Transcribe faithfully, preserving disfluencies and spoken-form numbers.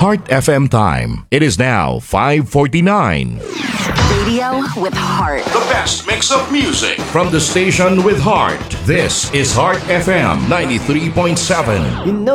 Heart F M time. It is now five forty-nine. Radio with heart. The best mix of music from the station with heart. This is Heart F M ninety-three point seven.